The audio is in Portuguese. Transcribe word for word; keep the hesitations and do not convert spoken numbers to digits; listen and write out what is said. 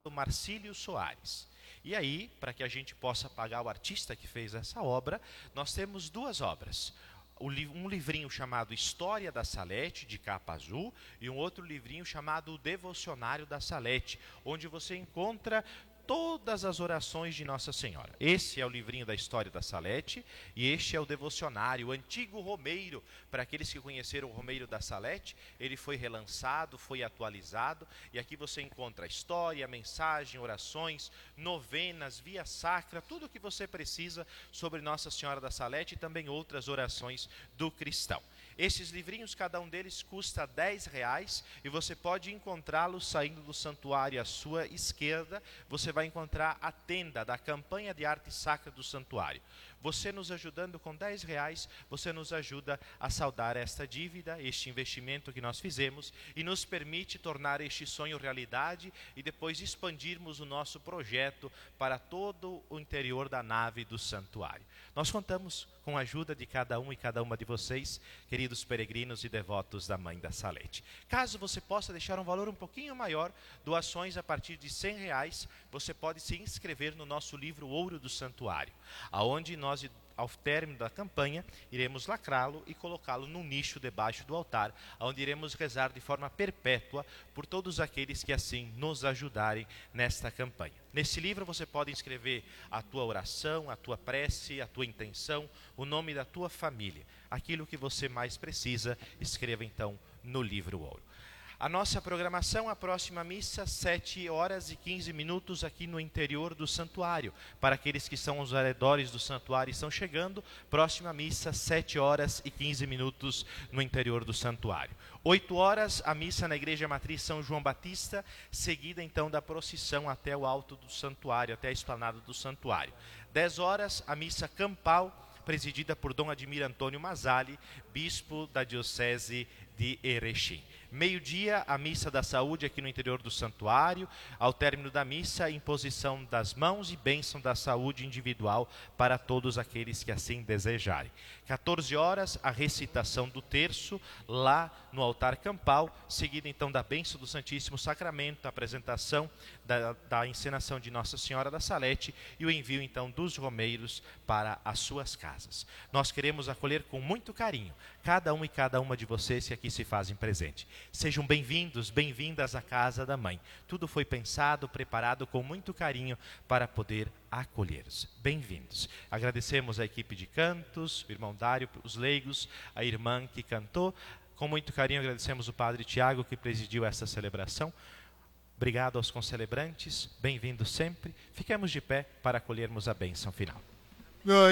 Marcílio Soares. E aí, para que a gente possa pagar o artista que fez essa obra, nós temos duas obras. Um livrinho chamado História da Salete, de capa azul, e um outro livrinho chamado O Devocionário da Salete, onde você encontra todas as orações de Nossa Senhora. Esse é o livrinho da História da Salete e este é o devocionário, o antigo romeiro. Para aqueles que conheceram o romeiro da Salete, ele foi relançado, foi atualizado, e aqui você encontra a história, mensagem, orações, novenas, via sacra, tudo o que você precisa sobre Nossa Senhora da Salete e também outras orações do cristão. Esses livrinhos, cada um deles custa dez reais e você pode encontrá-los saindo do santuário à sua esquerda. Você vai encontrar a tenda da campanha de arte sacra do santuário. Você nos ajudando com dez reais, você nos ajuda a saldar esta dívida, este investimento que nós fizemos, e nos permite tornar este sonho realidade e depois expandirmos o nosso projeto para todo o interior da nave do santuário. Nós contamos com a ajuda de cada um e cada uma de vocês, queridos peregrinos e devotos da Mãe da Salete. Caso você possa deixar um valor um pouquinho maior, doações a partir de cem reais, você pode se inscrever no nosso livro Ouro do Santuário, aonde nós, ao término da campanha, iremos lacrá-lo e colocá-lo num nicho debaixo do altar, onde iremos rezar de forma perpétua por todos aqueles que assim nos ajudarem nesta campanha. Nesse livro você pode inscrever a tua oração, a tua prece, a tua intenção, o nome da tua família. Aquilo que você mais precisa, escreva então no livro Ouro. A nossa programação, a próxima missa, sete horas e quinze minutos aqui no interior do santuário. Para aqueles que são os arredores do santuário e estão chegando, próxima missa, sete horas e quinze minutos no interior do santuário. oito horas, a missa na Igreja Matriz São João Batista, seguida então da procissão até o alto do santuário, até a esplanada do santuário. dez horas, a missa campal, presidida por Dom Admir Antônio Mazzali, bispo da Diocese de Erechim. Meio-dia, a missa da saúde aqui no interior do santuário. Ao término da missa, imposição das mãos e bênção da saúde individual para todos aqueles que assim desejarem. quatorze horas, a recitação do terço lá no altar campal, seguida então da bênção do Santíssimo Sacramento, a apresentação da, da encenação de Nossa Senhora da Salete e o envio então dos romeiros para as suas casas. Nós queremos acolher com muito carinho cada um e cada uma de vocês que aqui se fazem presente. Sejam bem-vindos, bem-vindas à casa da Mãe. Tudo foi pensado, preparado com muito carinho para poder acolhê-los. Bem-vindos. Agradecemos a equipe de cantos, o irmão Dário, os leigos, a irmã que cantou. Com muito carinho agradecemos o padre Tiago que presidiu essa celebração. Obrigado aos concelebrantes, bem-vindos sempre. Fiquemos de pé para acolhermos a bênção final.